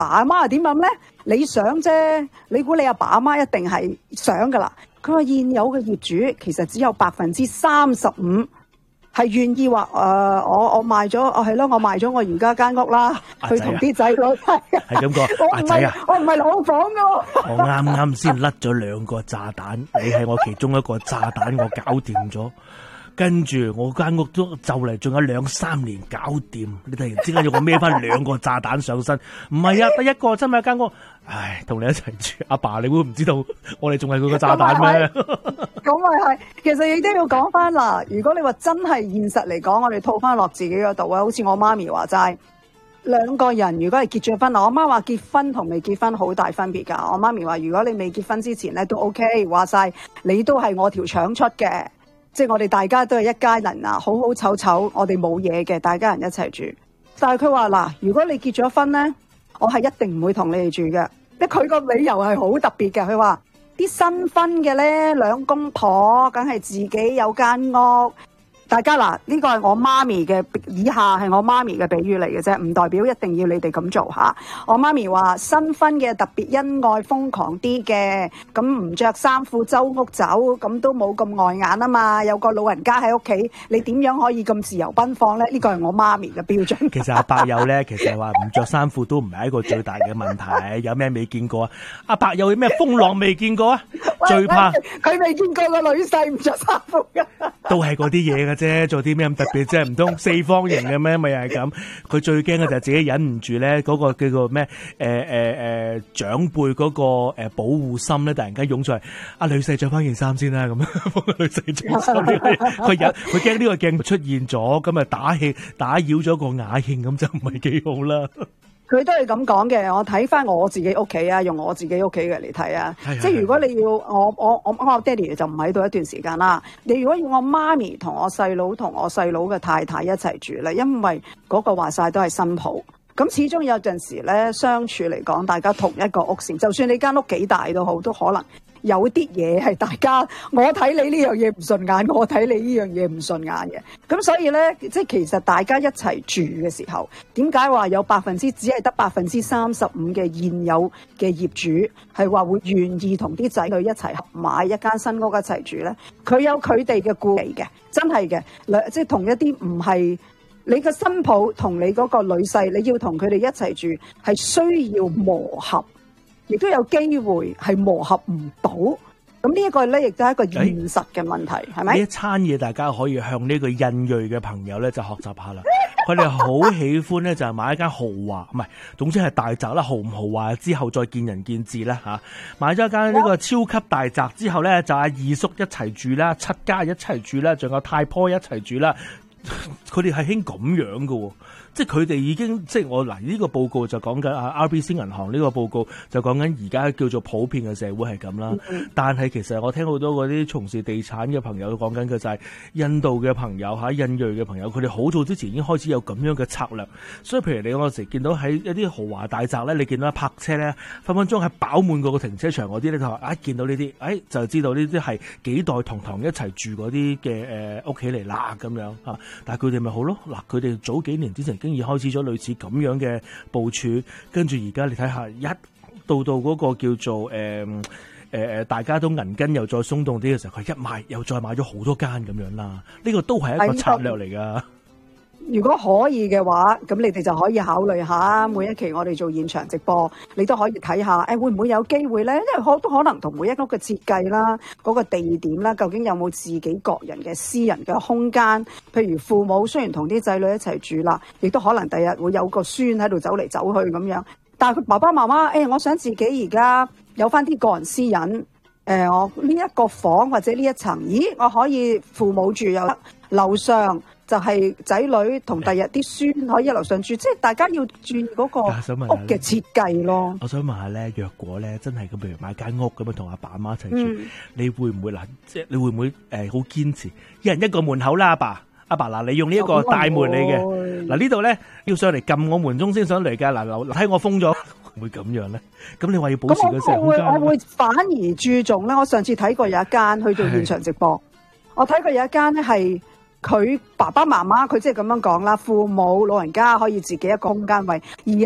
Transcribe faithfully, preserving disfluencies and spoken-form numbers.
爸阿媽係點諗咧？你想啫，你估你阿爸阿媽一定係想噶啦？佢話現有嘅業主其實只有百分之三十五係願意話誒、呃，我我賣咗，哦係咯，我賣咗我而家間屋啦，去同啲仔女係係咁講。阿仔啊， 我唔係攞房噶。 我啱啱先甩咗兩個炸彈，你係我其中一個炸彈，我搞掂咗。跟住我間屋都就嚟仲有兩三年搞掂，你突然之間要我孭翻兩個炸彈上身，唔係啊，得一個真係間屋，唉，同你一齊住，阿爸，爸你會唔知道我哋仲係佢個炸彈咩？ 咁咪係，其實亦都要講翻啦。如果你話真係現實嚟講，我哋套翻落自己嗰度啊，好似我媽咪話齋，兩個人如果係結咗婚，我媽話結婚同未結婚好大分別㗎。我媽咪話，如果你未結婚之前咧都 OK， 話晒你都係我條腸出嘅。即係我哋大家都係一家人啊，好好醜醜，我哋冇嘢嘅，大家人一齊住。但係佢話嗱，如果你結咗婚咧，我係一定唔會同你哋住嘅。即係佢個理由係好特別嘅，佢話啲新婚嘅咧，兩公婆梗係自己有間屋。大家嗱，呢個係我媽咪嘅，以下係我媽咪嘅比喻嚟嘅啫，唔代表一定要你哋咁做吓。我媽咪話新婚嘅特別恩愛瘋狂啲嘅，咁唔着衫褲周屋走，咁都冇咁礙眼啊嘛。有個老人家喺屋企，你點樣可以咁自由奔放咧？呢個係我媽咪嘅標準。 其實阿伯友咧，其實話唔着衫褲都唔係一個最大嘅問題。有咩未見過啊？阿伯友有咩風浪未見過啊？最怕佢未見過個女婿唔着衫褲嘅， 都係嗰啲嘢嘅啫。做啲咩咁特別啫？唔通四方形嘅咩？咪又係咁。佢最驚嘅就係自己忍唔住咧，嗰個叫做咩？誒誒誒，長輩嗰個誒保護心咧，突然間湧出嚟。阿女婿着翻件衫先啦，咁幫個女婿着衫。佢忍，佢驚呢個鏡頭出現咗，咁啊打氣打擾咗個雅興，咁就唔係幾好啦。 佢都係咁講嘅，我睇翻我自己屋企啊，用我自己屋企嘅嚟睇啊。即係如果你要我我我我爹哋就唔喺度一段時間啦。你如果要我媽咪同我細佬同我細佬嘅太太一齊住咧，因為嗰個話晒都係新抱，咁始終有陣時咧相處嚟講，大家同一個屋檐，就算你間屋幾大都好，都可能有啲嘢係大家，我睇你呢樣嘢唔順眼，我睇你呢樣嘢唔順眼嘅。咁所以咧，即係其實大家一齊住嘅時候，點解話有百分之只係得百分之三十五嘅現有嘅業主係話會願意同啲仔女一齊合買一間新屋一齊住咧？佢有佢哋嘅顧慮嘅，真係嘅，即係同一啲唔係你個新抱同你嗰個女婿，你要同佢哋一齊住係需要磨合。亦都有機會係磨合唔到，咁呢一個咧，亦都係一個現實嘅問題，係咪？呢一餐嘢大家可以向呢個印裔嘅朋友咧就學習下啦。佢哋好喜歡咧就係買一間豪華，唔係，總之係大宅啦，豪唔豪華之後再見仁見智啦嚇。買咗一間呢個超級大宅之後咧，就阿二叔一齊住啦，七家一齊住啦，仲有太婆一齊住啦。佢哋係興咁樣嘅喎。即係佢哋已經，即係我嗱呢個報告就講緊啊 R B C 銀行呢個報告就講緊而家叫做普遍嘅社會係咁啦。嗯、但係其實我聽好多嗰啲從事地產嘅朋友都講緊嘅就係印度嘅朋友嚇、印裔嘅朋友，佢哋好早之前已經開始有咁樣嘅策略。所以譬如你嗰陣時見到喺一啲豪華大宅咧，你見到一泊車咧，分分鐘係飽滿過個停車場嗰啲咧，就話一見到呢啲，誒就知道呢啲係幾代同堂一齊住嗰啲嘅誒屋企嚟啦咁樣嚇。但係佢哋咪好咯，嗱佢哋早幾年之前經已開始咗類似咁樣嘅部署，跟住而家你睇下，一到到嗰個叫做誒誒誒，大家都銀根又再鬆動啲嘅時候，佢一買又再買咗好多間咁樣啦。呢、這個都係一個策略嚟噶。 如果可以嘅話，咁你哋就可以考慮下，每一期我哋做現場直播，你都可以睇下，誒、哎、會唔會有機會咧？因為可都可能同每一屋嘅設計啦、嗰、那個地點啦，究竟有冇自己個人嘅私人嘅空間？譬如父母雖然同啲仔女一齊住啦，亦都可能第日會有個孫喺度走嚟走去咁樣，但係佢爸爸媽媽，誒、哎、我想自己而家有翻啲個人私隱，誒、呃、我呢一個房或者呢一層，咦我可以父母住又得，樓上就係仔女同第日啲孫可以一樓上住，即係大家要注意嗰個屋嘅設計咯。 我想問下咧，若果咧真係咁，譬如買間屋咁樣同阿爸阿媽一齊住，嗯、你會唔會嗱？即係你會唔會誒好堅持一人一個門口啦？阿爸阿爸嗱，你用呢一個大門嚟嘅嗱，呢度咧要上嚟撳我門鐘先上嚟㗎嗱，樓睇我封咗，會咁樣咧？咁你話要保持個成空間？ 我會我會反而注重咧。我上次睇過有一間去做現場直播，我睇過有一間咧係。佢爸爸媽媽佢即係咁樣講啦，父母老人家可以自己一個空間位，而